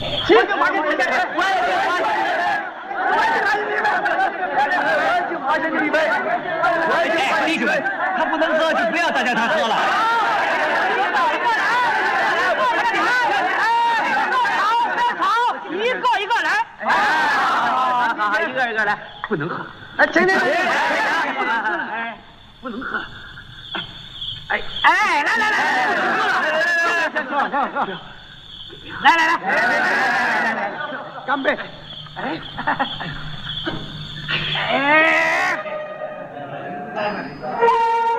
我就发现你们，我就发现你们， 弟兄们，他不能喝就不要再叫他喝了。 一个一个来。 好，一个一个来， 不能喝。 哎，真的， 哎，不能喝。 哎，来，来，干杯！哎。